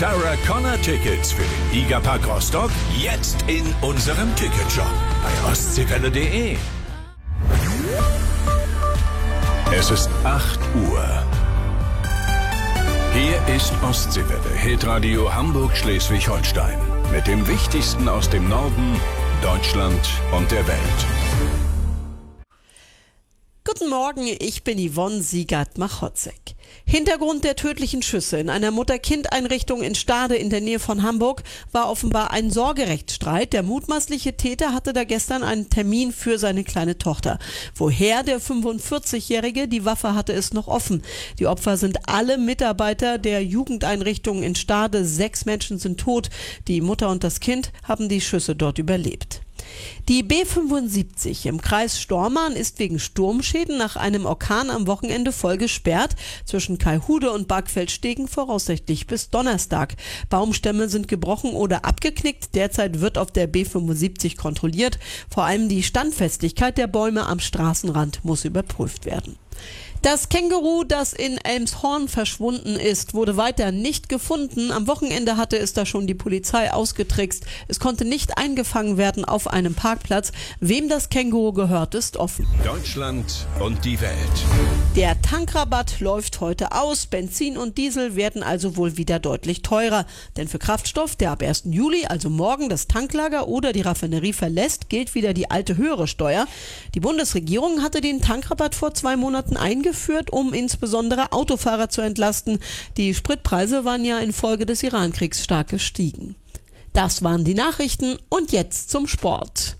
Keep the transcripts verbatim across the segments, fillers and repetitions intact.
Sarah Connor Tickets für den Ligapark Rostock jetzt in unserem Ticketshop bei ostseewelle punkt de. Es ist acht Uhr. Hier ist Ostseewelle, Hitradio Hamburg-Schleswig-Holstein. Mit dem Wichtigsten aus dem Norden, Deutschland und der Welt. Guten Morgen, ich bin Yvonne Siegert-Machotzek. Hintergrund der tödlichen Schüsse in einer Mutter-Kind-Einrichtung in Stade in der Nähe von Hamburg war offenbar ein Sorgerechtsstreit. Der mutmaßliche Täter hatte da gestern einen Termin für seine kleine Tochter. Woher der fünfundvierzigjährige die Waffe hatte, ist noch offen. Die Opfer sind alle Mitarbeiter der Jugendeinrichtung in Stade. Sechs Menschen sind tot. Die Mutter und das Kind haben die Schüsse dort überlebt. Die B fünfundsiebzig im Kreis Stormarn ist wegen Sturmschäden nach einem Orkan am Wochenende voll gesperrt. Zwischen Kaihude und Bargfeldstegen voraussichtlich bis Donnerstag. Baumstämme sind gebrochen oder abgeknickt. Derzeit wird auf der B fünfundsiebzig kontrolliert. Vor allem die Standfestigkeit der Bäume am Straßenrand muss überprüft werden. Das Känguru, das in Elmshorn verschwunden ist, wurde weiter nicht gefunden. Am Wochenende hatte es da schon die Polizei ausgetrickst. Es konnte nicht eingefangen werden auf einem Parkplatz. Wem das Känguru gehört, ist offen. Deutschland und die Welt. Der Tankrabatt läuft heute aus. Benzin und Diesel werden also wohl wieder deutlich teurer. Denn für Kraftstoff, der ab ersten Juli, also morgen, das Tanklager oder die Raffinerie verlässt, gilt wieder die alte höhere Steuer. Die Bundesregierung hatte den Tankrabatt vor zwei Monaten eingeführt. Geführt, um insbesondere Autofahrer zu entlasten. Die Spritpreise waren ja infolge des Irankriegs stark gestiegen. Das waren die Nachrichten und jetzt zum Sport.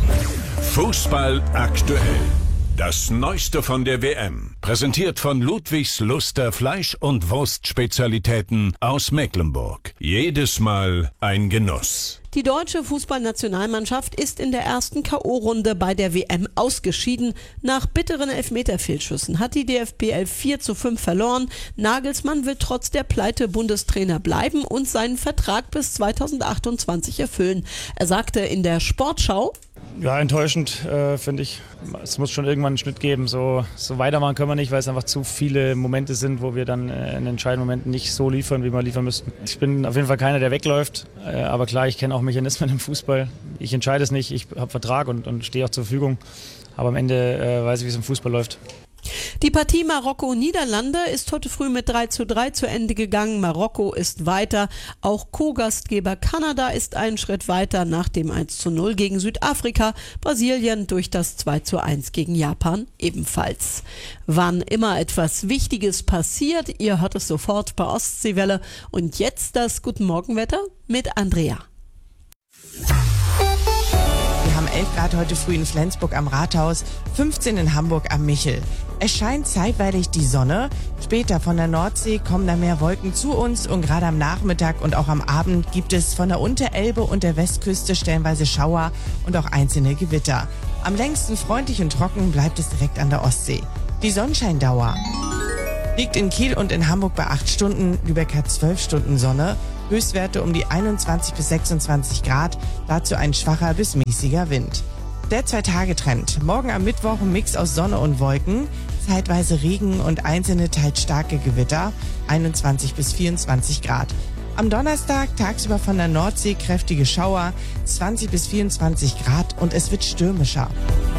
Fußball aktuell. Das Neueste von der W M. Präsentiert von Ludwigs Luster Fleisch- und Wurstspezialitäten aus Mecklenburg. Jedes Mal ein Genuss. Die deutsche Fußballnationalmannschaft ist in der ersten K O-Runde bei der W M ausgeschieden. Nach bitteren Elfmeterfehlschüssen hat die D F B elf vier zu fünf verloren. Nagelsmann will trotz der Pleite Bundestrainer bleiben und seinen Vertrag bis zweitausendachtundzwanzig erfüllen. Er sagte in der Sportschau: Ja, enttäuschend, äh, finde ich. Es muss schon irgendwann einen Schnitt geben. So, so weitermachen können wir nicht, weil es einfach zu viele Momente sind, wo wir dann äh, in entscheidenden Momenten nicht so liefern, wie wir liefern müssten. Ich bin auf jeden Fall keiner, der wegläuft. Äh, aber klar, ich kenne auch Mechanismen im Fußball. Ich entscheide es nicht. Ich habe Vertrag und, und stehe auch zur Verfügung. Aber am Ende äh, weiß ich, wie es im Fußball läuft. Die Partie Marokko-Niederlande ist heute früh mit drei zu drei zu Ende gegangen. Marokko ist weiter. Auch Co-Gastgeber Kanada ist einen Schritt weiter nach dem eins zu null gegen Südafrika. Brasilien durch das zwei zu eins gegen Japan ebenfalls. Wann immer etwas Wichtiges passiert, ihr hört es sofort bei Ostseewelle. Und jetzt das Guten Morgenwetter mit Andrea. Wir haben elf Grad heute früh in Flensburg am Rathaus, fünfzehn in Hamburg am Michel. Es scheint zeitweilig die Sonne. Später von der Nordsee kommen da mehr Wolken zu uns und gerade am Nachmittag und auch am Abend gibt es von der Unterelbe und der Westküste stellenweise Schauer und auch einzelne Gewitter. Am längsten freundlich und trocken bleibt es direkt an der Ostsee. Die Sonnenscheindauer liegt in Kiel und in Hamburg bei acht Stunden, Lübeck hat zwölf Stunden Sonne. Höchstwerte um die einundzwanzig bis sechsundzwanzig Grad, dazu ein schwacher bis mäßiger Wind. Der Zwei-Tage-Trend. Morgen am Mittwoch ein Mix aus Sonne und Wolken, zeitweise Regen und einzelne teils starke Gewitter, einundzwanzig bis vierundzwanzig Grad. Am Donnerstag tagsüber von der Nordsee kräftige Schauer, zwanzig bis vierundzwanzig Grad und es wird stürmischer.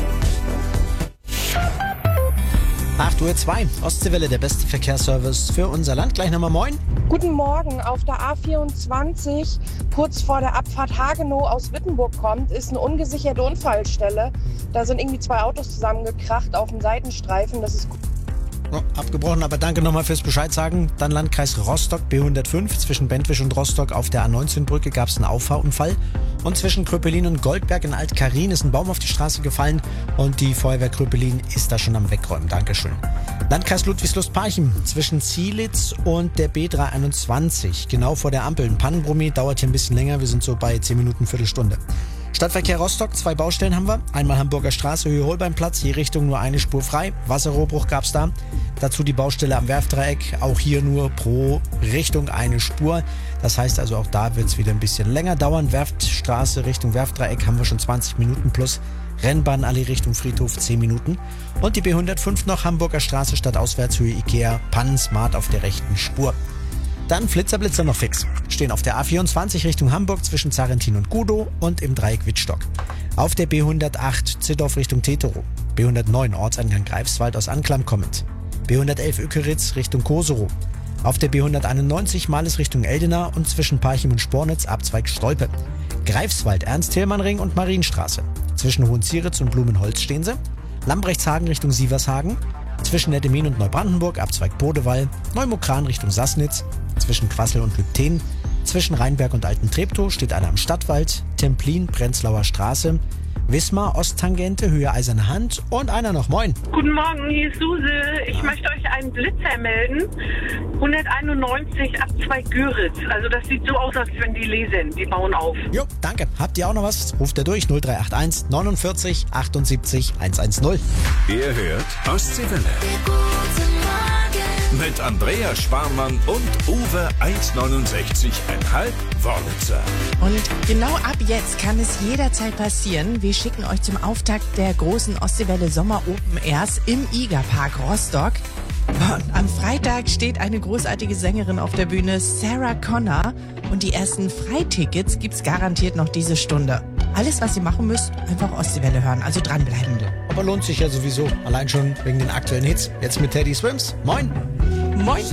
acht Uhr zwei, Ostseewelle, der beste Verkehrsservice für unser Land. Gleich nochmal moin. Guten Morgen. Auf der A vierundzwanzig, kurz vor der Abfahrt Hagenow aus Wittenburg kommt, ist eine ungesicherte Unfallstelle. Da sind irgendwie zwei Autos zusammengekracht auf dem Seitenstreifen. Das ist Oh, abgebrochen, aber danke nochmal fürs Bescheid sagen. Dann Landkreis Rostock, B hundertfünf. Zwischen Bentwisch und Rostock auf der A neunzehn Brücke gab es einen Auffahrunfall. Und zwischen Kröpelin und Goldberg in Alt-Karin ist ein Baum auf die Straße gefallen. Und die Feuerwehr Kröpelin ist da schon am Wegräumen. Dankeschön. Landkreis Ludwigslust-Parchim. Zwischen Zielitz und der B dreihunderteinundzwanzig. Genau vor der Ampel. Ein Pannenbrummi, dauert hier ein bisschen länger. Wir sind so bei zehn Minuten, Viertelstunde. Stadtverkehr Rostock, zwei Baustellen haben wir. Einmal Hamburger Straße, Höhe Holbeinplatz, je Richtung nur eine Spur frei. Wasserrohrbruch gab's da. Dazu die Baustelle am Werftdreieck, auch hier nur pro Richtung eine Spur. Das heißt also, auch da wird's wieder ein bisschen länger dauern. Werftstraße Richtung Werftdreieck haben wir schon zwanzig Minuten plus. Rennbahnallee Richtung Friedhof zehn Minuten. Und die B hundertfünf noch, Hamburger Straße stadtauswärts, Höhe Ikea, Pannensmart auf der rechten Spur. Dann Flitzer-Blitzer noch fix. Stehen auf der A vierundzwanzig Richtung Hamburg zwischen Zarentin und Gudow und im Dreieck Wittstock. Auf der B hundertacht Zittdorf Richtung Tetero. B hundertneun Ortseingang Greifswald aus Anklam kommend. B hundertelf Ökeritz Richtung Koserow. Auf der B hunderteinundneunzig Males Richtung Eldena und zwischen Parchim und Spornitz Abzweig Stolpe. Greifswald Ernst-Thälmann-Ring und Marienstraße. Zwischen Hohenzieritz und Blumenholz stehen sie. Lambrechtshagen Richtung Sievershagen. Zwischen Nettemin und Neubrandenburg Abzweig Bodewall. Neumokran Richtung Sassnitz. Zwischen Quassel und Lübten. Zwischen Rheinberg und Alten Treptow steht einer am Stadtwald. Templin Prenzlauer Straße. Wismar Osttangente Höhe Eiserne Hand und einer noch. Moin. Guten Morgen, hier ist Suse. Ich möchte euch einen Blitzer melden. hunderteinundneunzig Abzweig Göritz. Also das sieht so aus, als wenn die lesen. Die bauen auf. Jo, danke. Habt ihr auch noch was? Ruft ihr durch null drei acht eins neunundvierzig achtundsiebzig hundertzehn. Ihr hört Ostseewelle. Mit Andrea Sparmann und Uwe eins neunundsechzig Komma fünf Wörlitzer. Und genau ab jetzt kann es jederzeit passieren. Wir schicken euch zum Auftakt der großen Ostseewelle Sommer Open Airs im Igerpark Rostock. Und am Freitag steht eine großartige Sängerin auf der Bühne, Sarah Connor. Und die ersten Freitickets gibt's garantiert noch diese Stunde. Alles, was ihr machen müsst, einfach Ostseewelle hören, also dranbleiben. Aber lohnt sich ja sowieso. Allein schon wegen den aktuellen Hits. Jetzt mit Teddy Swims. Moin. Moin.